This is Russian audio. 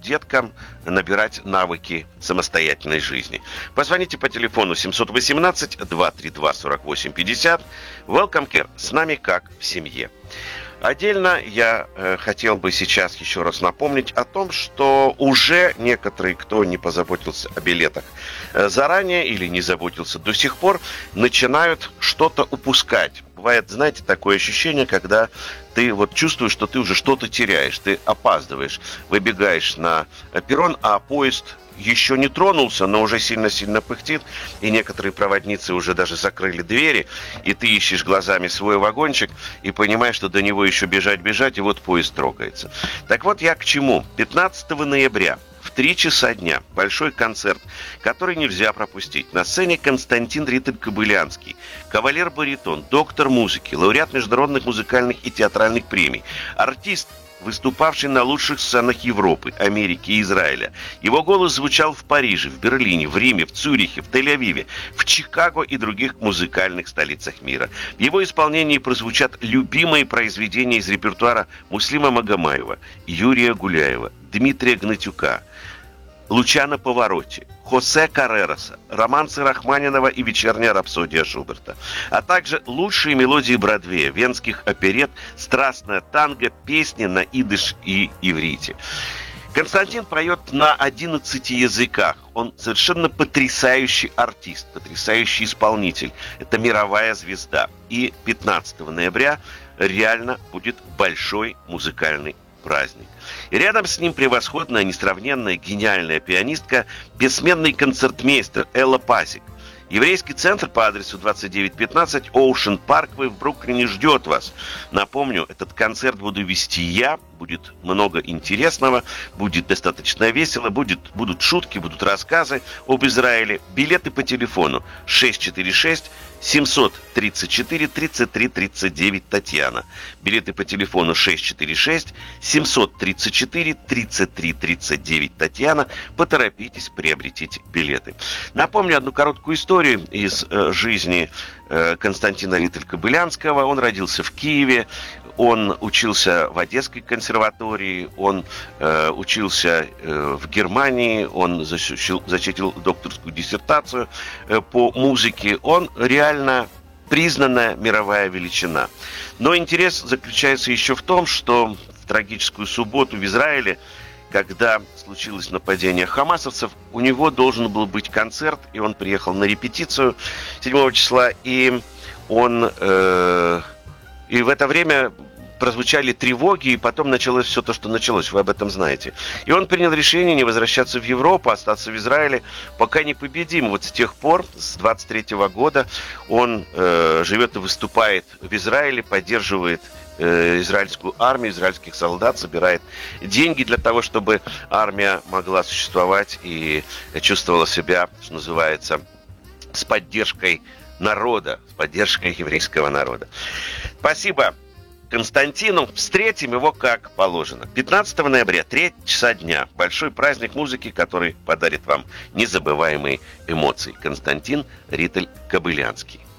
деткам набирать навыки самостоятельной жизни. Позвоните по телефону 718-232-4850. Welcome Care. С нами как в семье. Отдельно я хотел бы сейчас еще раз напомнить о том, что уже некоторые, кто не позаботился о билетах заранее или не заботился до сих пор, начинают что-то упускать. Бывает, знаете, такое ощущение, когда ты вот чувствуешь, что ты уже что-то теряешь, ты опаздываешь, выбегаешь на перрон, а поезд еще не тронулся, но уже сильно-сильно пыхтит, и некоторые проводницы уже даже закрыли двери, и ты ищешь глазами свой вагончик и понимаешь, что до него еще бежать, и вот поезд трогается. Так вот я к чему. 15 ноября в 3 часа дня большой концерт, который нельзя пропустить. На сцене Константин Ритель-Кобылянский, кавалер-баритон, доктор музыки, лауреат международных музыкальных и театральных премий, артист, выступавший на лучших сценах Европы, Америки и Израиля. Его голос звучал в Париже, в Берлине, в Риме, в Цюрихе, в Тель-Авиве, в Чикаго и других музыкальных столицах мира. В его исполнении прозвучат любимые произведения из репертуара Муслима Магомаева, Юрия Гуляева, Дмитрия Гнатюка, Лучано Паваротти, Хосе Каррероса, романсы Рахманинова и вечерняя рапсодия Шуберта, а также лучшие мелодии Бродвея, венских оперет, страстная танго, песни на идыш и иврите. Константин поет на 11 языках. Он совершенно потрясающий артист, потрясающий исполнитель. Это мировая звезда. И 15 ноября реально будет большой музыкальный праздник. И рядом с ним превосходная, несравненная, гениальная пианистка, бессменный концертмейстер Элла Пасик. Еврейский центр по адресу 2915 Ocean Parkway в Бруклине ждет вас. Напомню, этот концерт буду вести я. Будет много интересного, будет достаточно весело, будут шутки, будут рассказы об Израиле. Билеты по телефону 646-734-33-39 Татьяна. Билеты по телефону 646-734-33-39 Татьяна. Поторопитесь, приобретите билеты. Напомню одну короткую историю из жизни Константина Ритель-Кобылянского. Он родился в Киеве. Он учился в Одесской консерватории, он учился в Германии, он защитил докторскую диссертацию по музыке. Он реально признанная мировая величина. Но интерес заключается еще в том, что в трагическую субботу в Израиле, когда случилось нападение хамасовцев, у него должен был быть концерт, и он приехал на репетицию 7 числа, и он... И в это время прозвучали тревоги, и потом началось все то, что началось, вы об этом знаете. И он принял решение не возвращаться в Европу, остаться в Израиле, пока не победим. Вот с тех пор, с 23-го года, он живет и выступает в Израиле, поддерживает израильскую армию, израильских солдат, собирает деньги для того, чтобы армия могла существовать и чувствовала себя, что называется, с поддержкой народа, с поддержкой еврейского народа. Спасибо Константину. Встретим его как положено. 15 ноября, 3 часа дня. Большой праздник музыки, который подарит вам незабываемые эмоции. Константин Ритель-Кобылянский.